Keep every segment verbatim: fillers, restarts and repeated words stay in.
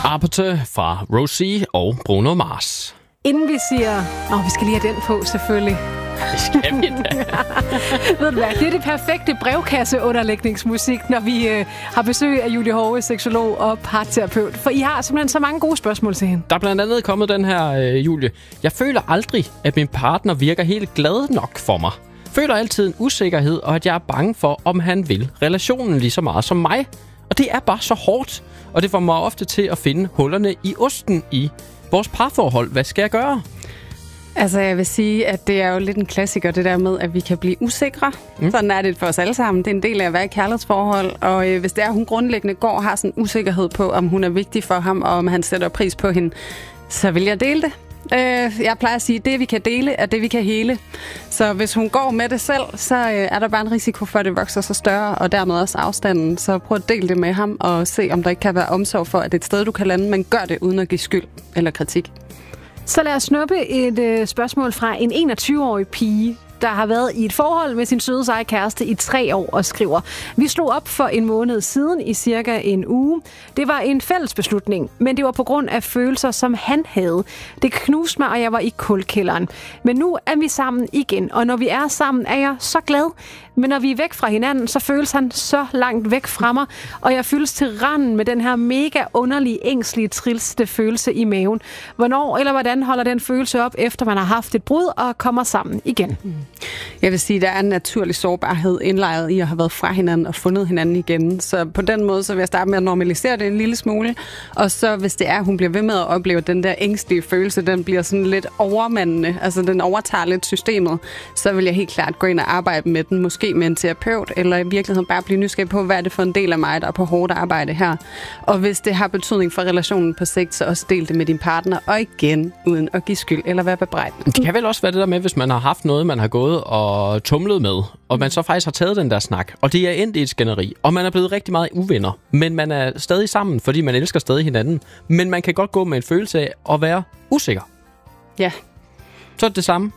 Aperte fra Rosie og Bruno Mars. Inden vi siger, åh, vi skal lige have den på, selvfølgelig. Det skal vi da. Ved du hvad, det er det perfekte brevkasseunderlægningsmusik, når vi øh, har besøg af Julie Hove, seksolog og parterapeut. For I har simpelthen så mange gode spørgsmål til hende. Der er blandt andet kommet den her, øh, Julie. Jeg føler aldrig, at min partner virker helt glad nok for mig. Føler altid en usikkerhed, og at jeg er bange for, om han vil relationen lige så meget som mig. Og det er bare så hårdt, og det får mig ofte til at finde hullerne i osten i vores parforhold. Hvad skal jeg gøre? Altså, jeg vil sige, at det er jo lidt en klassiker, det der med, at vi kan blive usikre. Mm. Sådan er det for os alle sammen. Det er en del af at være i kærlighedsforhold. Og øh, hvis det er, at hun grundlæggende går og har sådan en usikkerhed på, om hun er vigtig for ham, og om han sætter pris på hende, så vil jeg dele det. Øh, jeg plejer at sige, at det, vi kan dele, er det, vi kan hele. Så hvis hun går med det selv, så øh, er der bare en risiko for, at det vokser så større, og dermed også afstanden. Så prøv at dele det med ham, og se, om der ikke kan være omsorg for, at det er et sted, du kan lande, men gør det uden at give skyld eller kritik. Så lad os snuppe et øh, spørgsmål fra en enogtyve-årig pige, der har været i et forhold med sin søde seje kæreste i tre år og skriver: Vi slog op for en måned siden i cirka en uge. Det var en fælles beslutning, men det var på grund af følelser, som han havde. Det knuste mig, og jeg var i kulkælderen. Men nu er vi sammen igen, og når vi er sammen, er jeg så glad. Men når vi er væk fra hinanden, så føles han så langt væk fra mig, og jeg føles til randen med den her mega underlige, ængstlige, triste følelse i maven. Hvornår eller hvordan holder den følelse op, efter man har haft et brud og kommer sammen igen? Mm. Jeg vil sige, at der er en naturlig sårbarhed indlejret i at have været fra hinanden og fundet hinanden igen. Så på den måde, så vil jeg starte med at normalisere det en lille smule. Og så hvis det er, at hun bliver ved med at opleve den der ængstlige følelse, den bliver sådan lidt overmandende, altså den overtager lidt systemet, så vil jeg helt klart gå ind og arbejde med den, måske med en terapeut, eller i virkeligheden bare blive nysgerrig på, hvad er det for en del af mig, der er på hårdt arbejde her. Og hvis det har betydning for relationen på sigt, så også del det med din partner, og igen, uden at give skyld eller være bebrejdet. Det kan vel også være det der med, hvis man har haft noget, man har gået og tumlet med, og man så faktisk har taget den der snak, og det er endt i et skænderi, og man er blevet rigtig meget uvenner, men man er stadig sammen, fordi man elsker stadig hinanden, men man kan godt gå med en følelse af at være usikker. Ja. Så er det det samme.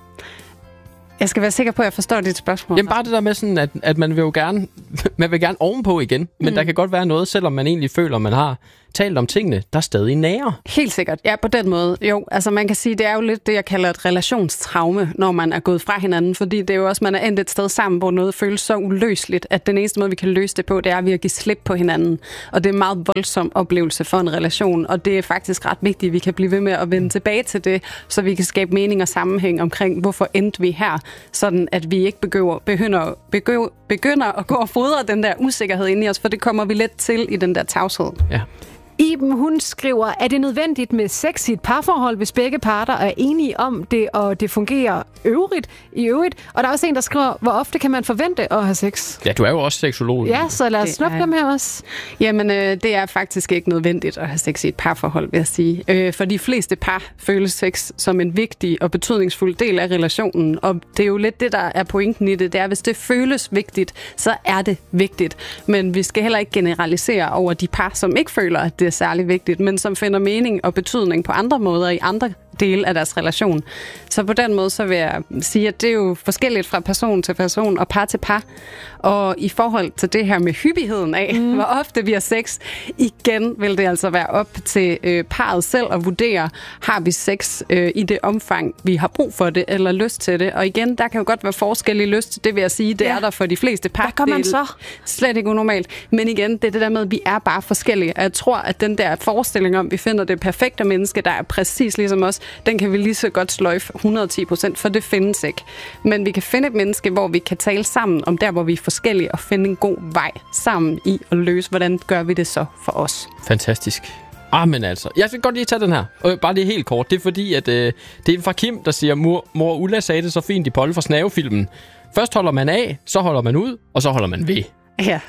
Jeg skal være sikker på, at jeg forstår dit spørgsmål. Jamen bare det der med sådan, at, at man vil jo gerne, man vil gerne ovenpå igen, men mm. der kan godt være noget, selvom man egentlig føler, man har talt om tingene, der stadig nærer. Helt sikkert. Ja, på den måde. Jo, altså man kan sige, det er jo lidt det, jeg kalder et relationstraume, når man er gået fra hinanden, fordi det er jo også, man er endt et sted sammen, hvor noget føles så uløseligt, at den eneste måde, vi kan løse det på, det er ved at give slip på hinanden. Og det er en meget voldsom oplevelse for en relation, og det er faktisk ret vigtigt, at vi kan blive ved med at vende tilbage til det, så vi kan skabe mening og sammenhæng omkring, hvorfor endte vi her, sådan at vi ikke begynder, begynder, begynder, begynder at gå og fodre den der usikkerhed inde i os, for det kommer vi let til i den der tavshed. Ja. Iben, hun skriver, er det nødvendigt med sex i et parforhold, hvis begge parter er enige om det, og det fungerer øvrigt i øvrigt? Og der er også en, der skriver, hvor ofte kan man forvente at have sex? Ja, du er jo også seksolog. Ja, så lad os snuppe dem her også. Jamen, øh, det er faktisk ikke nødvendigt at have sex i et parforhold, vil jeg sige. Øh, for de fleste par føles sex som en vigtig og betydningsfuld del af relationen, og det er jo lidt det, der er pointen i det. Det er, hvis det føles vigtigt, så er det vigtigt. Men vi skal heller ikke generalisere over de par, som ikke føler, at det er særlig vigtigt, men som finder mening og betydning på andre måder i andre dele af deres relation. Så på den måde, så vil jeg sige, at det er jo forskelligt fra person til person og par til par. Og i forhold til det her med hyppigheden af, mm. hvor ofte vi har sex, igen vil det altså være op til øh, parret selv at vurdere, har vi sex øh, i det omfang, vi har brug for det, eller lyst til det. Og igen, der kan jo godt være forskellige lyst, det vil jeg sige, det ja. er der for de fleste par. Hvad gør man så? Slet ikke unormalt. Men igen, det er det der med, at vi er bare forskellige. Og jeg tror, at den der forestilling om, at vi finder det perfekte menneske, der er præcis ligesom os, den kan vi lige så godt sløjfe hundrede og ti procent, for det findes ikke. Men vi kan finde et menneske, hvor vi kan tale sammen om der, hvor vi er forskellige, og finde en god vej sammen i at løse, hvordan gør vi det så for os. Fantastisk. Ah, men altså, jeg vil godt lige tage den her. Øh, bare lige helt kort. Det er fordi, at øh, det er fra Kim, der siger, mor, mor Ulla sagde det så fint i Polle for Snavefilmen. Først holder man af, så holder man ud, og så holder man ved. Ja.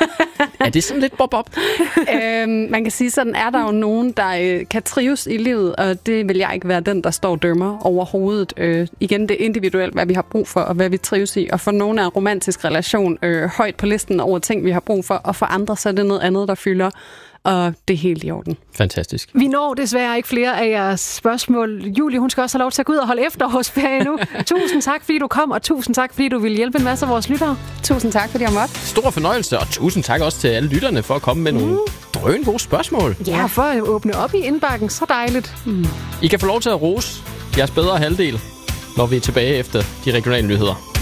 Er det sådan lidt bob-bob? øhm, man kan sige, sådan er der jo nogen, der øh, kan trives i livet, og det vil jeg ikke være den, der står og dømmer overhovedet. Øh, igen, det er individuelt, hvad vi har brug for, og hvad vi trives i. Og for nogle er en romantisk relation øh, højt på listen over ting, vi har brug for, og for andre så er det noget andet, der fylder. Og det er helt i orden. Fantastisk. Vi når desværre ikke flere af jeres spørgsmål. Julie, hun skal også have lov til at gå ud og holde efterårsferie nu. Tusind tak, fordi du kom, og tusind tak, fordi du ville hjælpe en masse af vores lyttere. Tusind tak, fordi jeg måtte. Stor fornøjelse, og tusind tak også til alle lytterne for at komme med mm. nogle drøn gode spørgsmål. Ja, for at åbne op i indbakken, så dejligt. I kan få lov til at rose jeres bedre halvdel, når vi er tilbage efter de regionale nyheder.